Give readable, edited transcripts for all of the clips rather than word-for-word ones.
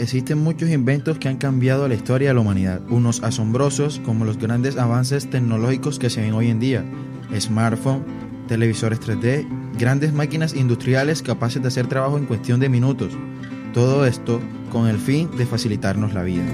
existen muchos inventos que han cambiado la historia de la humanidad, unos asombrosos como los grandes avances tecnológicos que se ven hoy en día, smartphone, televisores 3D, grandes máquinas industriales capaces de hacer trabajo en cuestión de minutos, todo esto con el fin de facilitarnos la vida.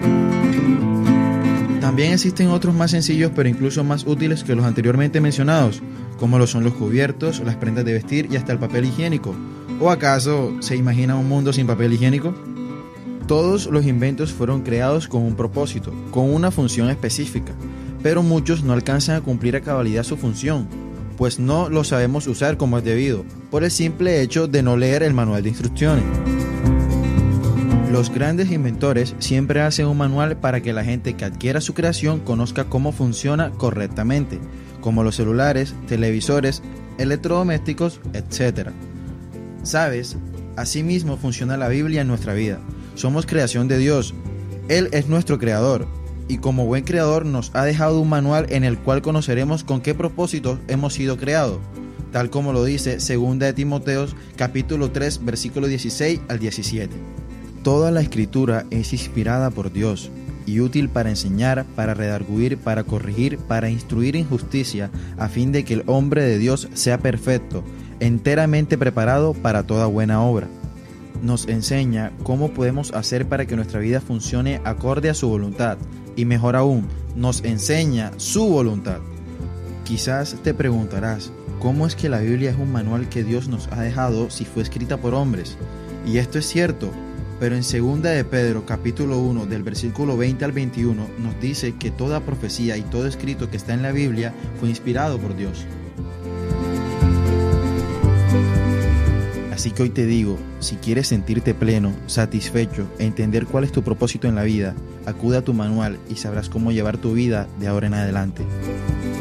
También existen otros más sencillos pero incluso más útiles que los anteriormente mencionados, como lo son los cubiertos, las prendas de vestir y hasta el papel higiénico. ¿O acaso se imagina un mundo sin papel higiénico? Todos los inventos fueron creados con un propósito, con una función específica, pero muchos no alcanzan a cumplir a cabalidad su función, pues no lo sabemos usar como es debido, por el simple hecho de no leer el manual de instrucciones. Los grandes inventores siempre hacen un manual para que la gente que adquiera su creación conozca cómo funciona correctamente, como los celulares, televisores, electrodomésticos, etc. ¿Sabes? Asimismo funciona la Biblia en nuestra vida. Somos creación de Dios. Él es nuestro creador. Y como buen creador nos ha dejado un manual en el cual conoceremos con qué propósitos hemos sido creados, tal como lo dice 2 de Timoteo capítulo 3 versículo 16 al 17. Toda la escritura es inspirada por Dios y útil para enseñar, para redarguir, para corregir, para instruir en justicia, a fin de que el hombre de Dios sea perfecto, enteramente preparado para toda buena obra. Nos enseña cómo podemos hacer para que nuestra vida funcione acorde a su voluntad, y mejor aún, nos enseña su voluntad. Quizás te preguntarás, ¿cómo es que la Biblia es un manual que Dios nos ha dejado si fue escrita por hombres? Y esto es cierto, pero en 2 de Pedro capítulo 1 del versículo 20 al 21 nos dice que toda profecía y todo escrito que está en la Biblia fue inspirado por Dios. Así que hoy te digo, si quieres sentirte pleno, satisfecho e entender cuál es tu propósito en la vida, acude a tu manual y sabrás cómo llevar tu vida de ahora en adelante.